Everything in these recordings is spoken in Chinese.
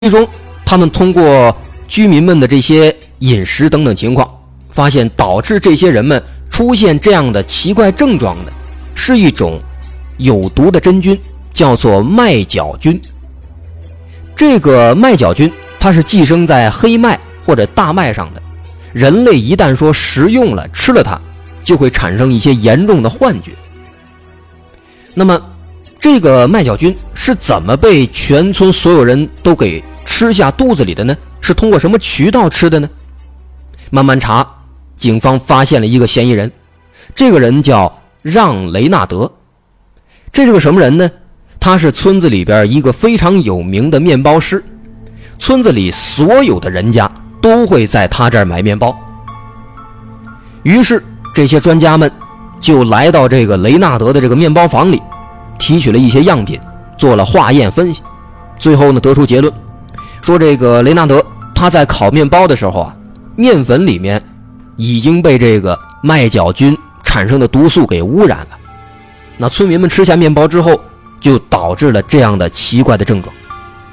最终他们通过居民们的这些饮食等等情况，发现导致这些人们出现这样的奇怪症状的是一种有毒的真菌，叫做麦角菌。这个麦角菌它是寄生在黑麦或者大麦上的，人类一旦说食用了吃了它，就会产生一些严重的幻觉。那么这个麦角菌是怎么被全村所有人都给吃下肚子里的呢？是通过什么渠道吃的呢？慢慢查，警方发现了一个嫌疑人，这个人叫让雷纳德。这是个什么人呢？他是村子里边一个非常有名的面包师，村子里所有的人家都会在他这儿买面包。于是这些专家们就来到这个雷纳德的这个面包房里，提取了一些样品，做了化验分析，最后呢得出结论，说这个雷纳德他在烤面包的时候啊，面粉里面已经被这个麦角菌产生的毒素给污染了。那村民们吃下面包之后，就导致了这样的奇怪的症状。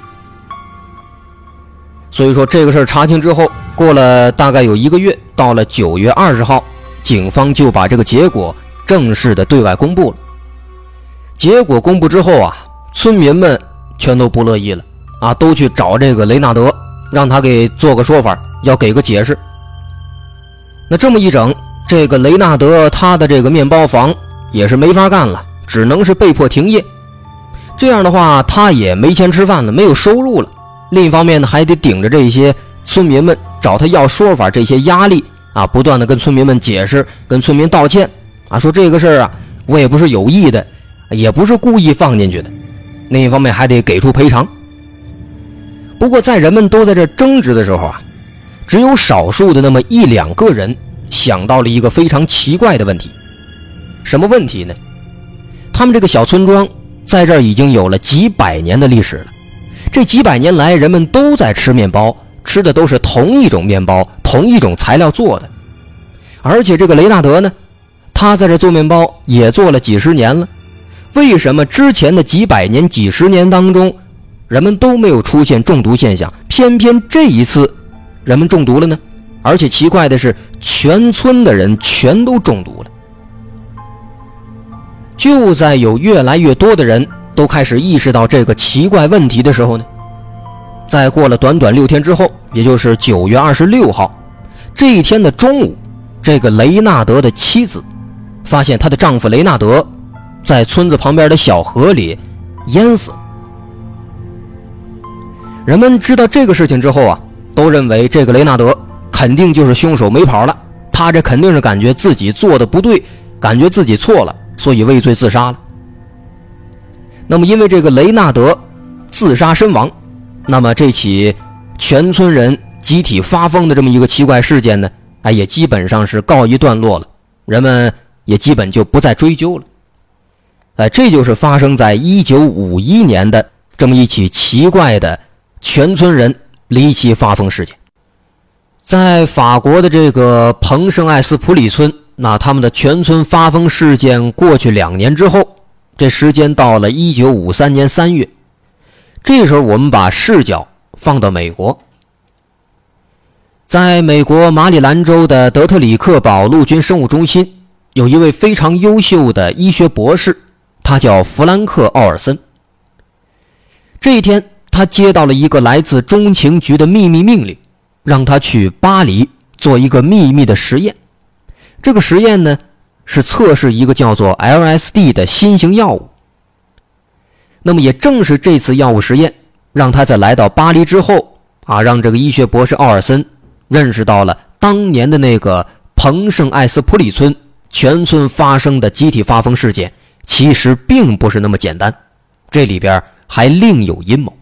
所以说这个事儿查清之后，过了大概有1个月，到了9月20号，警方就把这个结果正式的对外公布了。结果公布之后啊，村民们全都不乐意了啊，都去找这个雷纳德，让他给做个说法，要给个解释。那这么一整，这个雷纳德他的这个面包房也是没法干了，只能是被迫停业。这样的话他也没钱吃饭了，没有收入了，另一方面呢还得顶着这些村民们找他要说法这些压力啊，不断的跟村民们解释，跟村民道歉啊，说这个事儿啊我也不是有意的，也不是故意放进去的，另一方面还得给出赔偿。不过在人们都在这争执的时候啊，只有少数的那么1、2个人想到了一个非常奇怪的问题。什么问题呢？他们这个小村庄在这儿已经有了几百年的历史了，这几百年来人们都在吃面包，吃的都是同一种面包，同一种材料做的。而且这个雷纳德呢，他在这做面包也做了几十年了，为什么之前的几百年几十年当中人们都没有出现中毒现象，偏偏这一次人们中毒了呢？而且奇怪的是，全村的人全都中毒了。就在有越来越多的人都开始意识到这个奇怪问题的时候呢，在过了短短6天之后，也就是9月26号这一天的中午，这个雷纳德的妻子发现她的丈夫雷纳德在村子旁边的小河里淹死了。人们知道这个事情之后啊，都认为这个雷纳德肯定就是凶手没跑了，他这肯定是感觉自己做的不对，感觉自己错了，所以畏罪自杀了。那么因为这个雷纳德自杀身亡，那么这起全村人集体发疯的这么一个奇怪事件呢，也基本上是告一段落了，人们也基本就不再追究了。这就是发生在1951年的这么一起奇怪的全村人离奇发疯事件。在法国的这个彭圣艾斯普里村，那他们的全村发疯事件过去2年之后，这时间到了1953年3月，这时候我们把视角放到美国。在美国马里兰州的德特里克堡陆军生物中心，有一位非常优秀的医学博士，他叫弗兰克·奥尔森。这一天他接到了一个来自中情局的秘密命令，让他去巴黎做一个秘密的实验。这个实验呢，是测试一个叫做 LSD 的新型药物。那么也正是这次药物实验，让他在来到巴黎之后让这个医学博士奥尔森认识到了当年的那个彭圣艾斯普里村全村发生的集体发疯事件其实并不是那么简单，这里边还另有阴谋。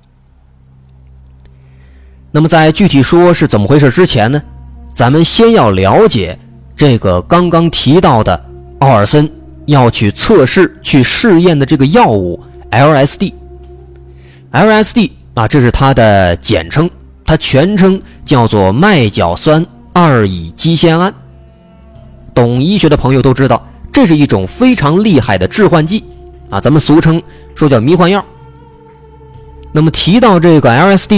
那么在具体说是怎么回事之前呢，咱们先要了解这个刚刚提到的奥尔森要去测试去试验的这个药物 LSD。 LSD 这是它的简称，它全称叫做麦角酸2乙基酰胺。懂医学的朋友都知道，这是一种非常厉害的致幻剂咱们俗称说叫迷幻药。 那么提到这个 LSD